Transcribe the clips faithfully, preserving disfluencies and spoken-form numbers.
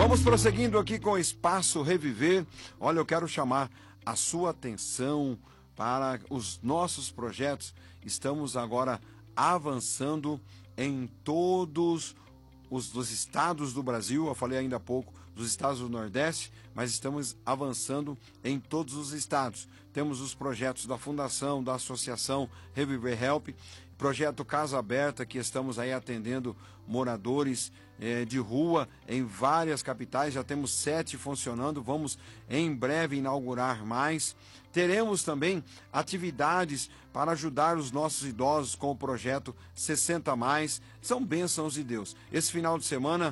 Vamos prosseguindo aqui com o Espaço Reviver. Olha, eu quero chamar a sua atenção para os nossos projetos. Estamos agora avançando em todos os dos estados do Brasil. Eu falei ainda há pouco dos estados do Nordeste, mas estamos avançando em todos os estados. Temos os projetos da Fundação, da Associação Reviver Help, projeto Casa Aberta, que estamos aí atendendo moradores eh, de rua em várias capitais. Já temos sete funcionando, vamos em breve inaugurar mais. Teremos também atividades para ajudar os nossos idosos com o projeto sessenta mais. São bênçãos de Deus. Esse final de semana,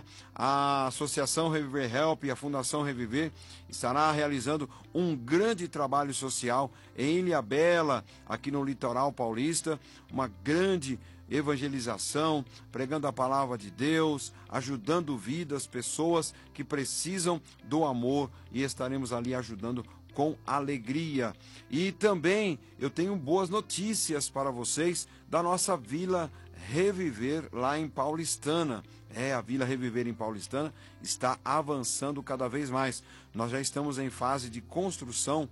a Associação Reviver Help e a Fundação Reviver estará realizando um grande trabalho social em Ilhabela, aqui no litoral paulista, uma grande evangelização, pregando a palavra de Deus, ajudando vidas, pessoas que precisam do amor, e estaremos ali ajudando com alegria. E também eu tenho boas notícias para vocês da nossa Vila Reviver lá em Paulistana. É, a Vila Reviver em Paulistana está avançando cada vez mais. Nós já estamos em fase de construção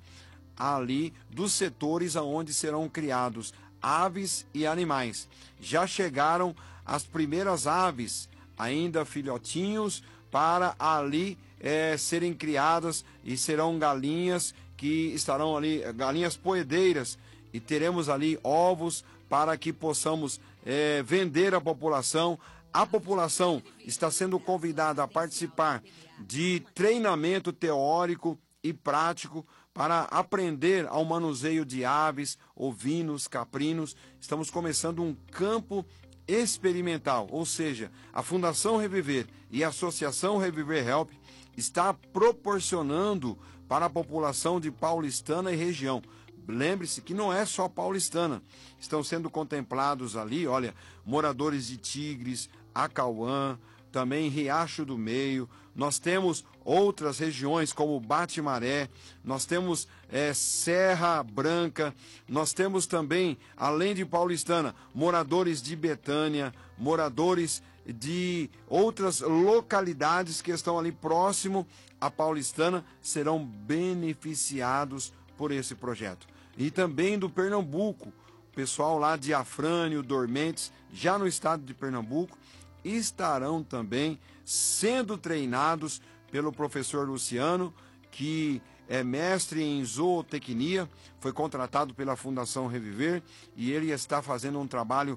ali dos setores aonde serão criados aves e animais. Já chegaram as primeiras aves, ainda filhotinhos, para ali é, serem criadas, e serão galinhas que estarão ali, galinhas poedeiras, e teremos ali ovos para que possamos é, vender à população. A população está sendo convidada a participar de treinamento teórico e prático para aprender ao manuseio de aves, ovinos, caprinos. Estamos começando um campo experimental, ou seja, a Fundação Reviver e a Associação Reviver Help está proporcionando para a população de Paulistana e região. Lembre-se que não é só Paulistana, estão sendo contemplados ali, olha, moradores de Tigres, Acauã, também Riacho do Meio. Nós temos outras regiões como Bate-Maré, nós temos é, Serra Branca, nós temos também, além de Paulistana, moradores de Betânia, moradores de outras localidades que estão ali próximo a Paulistana, serão beneficiados por esse projeto. E também do Pernambuco, o pessoal lá de Afrânio, Dormentes, já no estado de Pernambuco, estarão também sendo treinados pelo professor Luciano, que é mestre em zootecnia, foi contratado pela Fundação Reviver, e ele está fazendo um trabalho